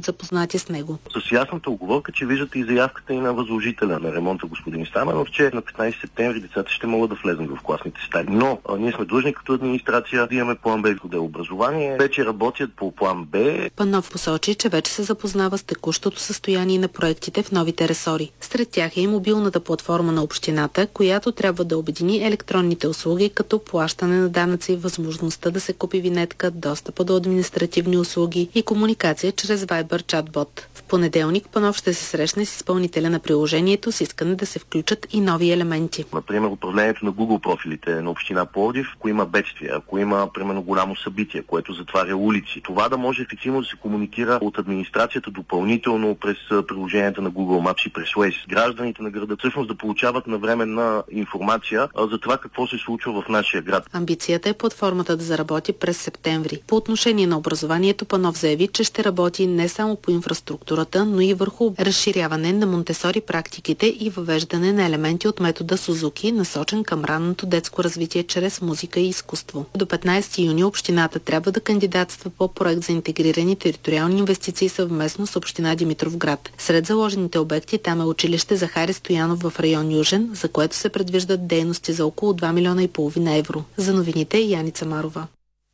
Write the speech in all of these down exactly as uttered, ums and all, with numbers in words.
запознати с него. С ясната оговорка, че виждате и заявката и на възложителя на ремонта господин Стаменов, че на петнайсети септември децата ще могат да влезнат в класните стаи. Но а, ние сме длъжни като администрация да имаме план Б в отдел образование. Вече работят по план Б. Панов посочи, че вече се запознава с текущото състояние на проектите в новите ресори. Сред тях е и мобилната платформа на общината, която трябва да обедини електронните услуги като плащане на данъци, възможността да се купи винетка, достъпа до административни услуги и комуникация чрез Viber чатбот. В понеделник Панов ще се срещне с изпълнителя на приложението с искане да се включат и нови елементи. Например, управлението на Google профилите на община Пловдив, ако има бедствия, ако има, примерно, голямо събитие, което затваря улици. Това да може ефективно да се комуникира от администрацията допълнително през приложенията на Google Maps и през Waze. Гражданите на града всъщност да получават навременна информация за това какво се случва в нашия град. Амбицията е платформата да заработи през септември. По отношение на образованието, Панов заяви, че ще работи не само по инфраструктурата, но и върху разширяване на Монтесори практиките и въвеждане на елементи от метода Сузуки, насочен към ранното детско развитие чрез музика и изкуство. До петнайсети юни общината трябва да кандидатства по проект за интегрирани териториални инвестиции съвместно с община Димитровград. Сред заложените обекти там е училище Захари Стоянов в район Южен, за което се предвиждат дейности за около два милиона и половина евро. За новините Яница Марова.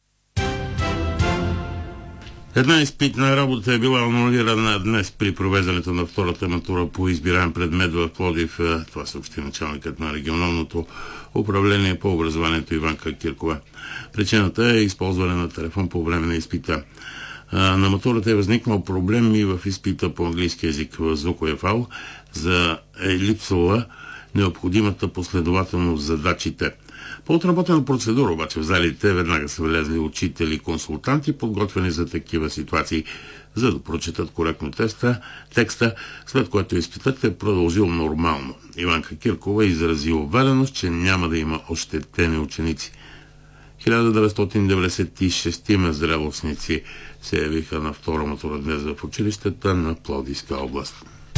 Една изпитна работа е била анулирана днес при провеждането на втората матура по избираем предмет в Пловдив. Това съобщи началникът на регионалното управление по образованието Иванка Киркова. Причината е използване на телефон по време на изпита. На матурата е възникнал проблем и в изпита по английски език в звуковия файл, за е липсвала необходимата последователност в задачите. По отработена процедура обаче в залите веднага са влезли учители и консултанти, подготвени за такива ситуации, за да прочетат коректно теста, текста, след което изпитът е продължил нормално. Иванка Киркова изрази увереност, че няма да има ощетени ученици. хиляда деветстотин деветдесет и шест зрелостници се явиха на втора матура днес в училищата на Пловдивска област.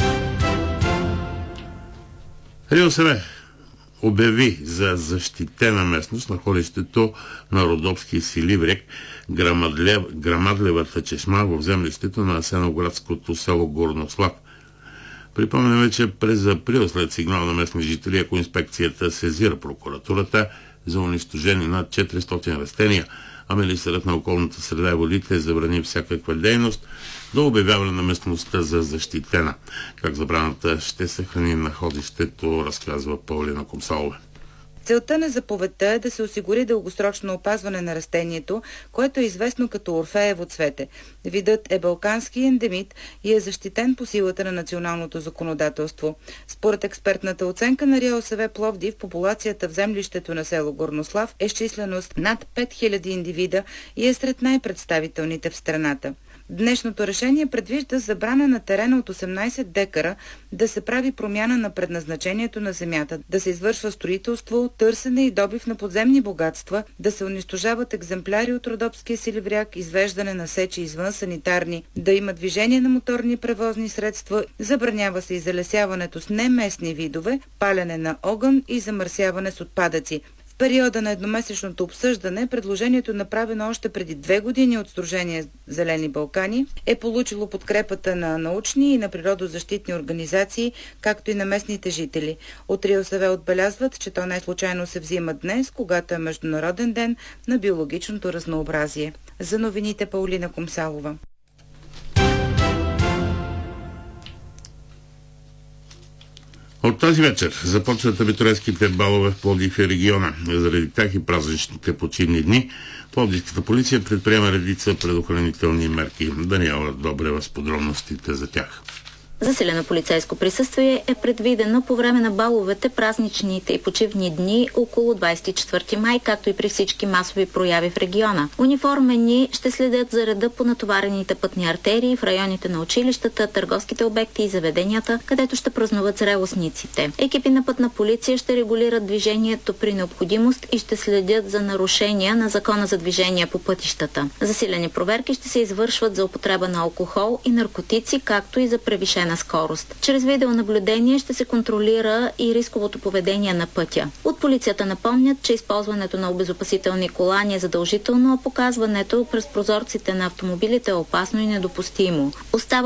РИОСВ обяви за защитена местност находището на Родопски Силиврек, Грамадлев, Грамадлевата чешма в землището на Асеновградското село Горнослав. Припомняме, че през април след сигнал на местни жители, ако инспекцията сезира прокуратурата за унищожение над четиристотин растения, а министърът на околната среда и водите забрани всякаква дейност до обявяване на местността за защитена. Как забраната ще съхрани находището, разказва Павлина Комсалова. Целта на заповедта е да се осигури дългосрочно опазване на растението, което е известно като орфеево цвете. Видът е балкански ендемит и е защитен по силата на националното законодателство. Според експертната оценка на РИОСВ Пловдив, популацията в землището на село Горнослав е с численост над пет хиляди индивида и е сред най-представителните в страната. Днешното решение предвижда забрана на терена от осемнайсет декара да се прави промяна на предназначението на земята, да се извършва строителство, търсене и добив на подземни богатства, да се унищожават екземпляри от Родопския силивряк, извеждане на сечи извън санитарни, да има движение на моторни превозни средства, забранява се и залесяването с неместни видове, палене на огън и замърсяване с отпадъци. В периода на едномесечното обсъждане, предложението, направено още преди две години от Сдружение Зелени Балкани, е получило подкрепата на научни и на природозащитни организации, както и на местните жители. От РИОСВ отбелязват, че то не случайно се взима днес, когато е Международен ден на биологичното разнообразие. За новините Павлина Комсалова. От тази вечер започват абитуриентските балове в Пловдив и региона. Заради тях и празничните почивни дни Пловдивската полиция предприема редица предохранителни мерки. Даниела Добрева с подробностите за тях. Засилено полицейско присъствие е предвидено по време на баловете, празничните и почивни дни около двайсет и четвърти май, както и при всички масови прояви в региона. Униформени ще следят за реда по натоварените пътни артерии в районите на училищата, търговските обекти и заведенията, където ще празнуват зрелостниците. Екипи на пътна полиция ще регулират движението при необходимост и ще следят за нарушения на закона за движение по пътищата. Засилени проверки ще се извършват за употреба на алкохол и наркотици, както и за превишена на скорост. Чрез видеонаблюдение ще се контролира и рисковото поведение на пътя. От полицията напомнят, че използването на обезопасителни колани е задължително, а показването през прозорците на автомобилите е опасно и недопустимо. Остава